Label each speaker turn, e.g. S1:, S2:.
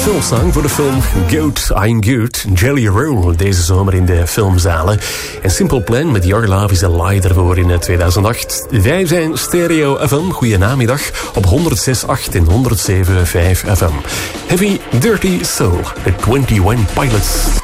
S1: filmsong voor de film Goat, I'm Good. Jelly Roll deze zomer in de filmzalen. En Simple Plan met Your Love is a Lie daarvoor in 2008. Wij zijn Stereo FM. Goedenamiddag op 106.8 en 107.5 FM. Heavy Dirty Soul, de 21 Pilots.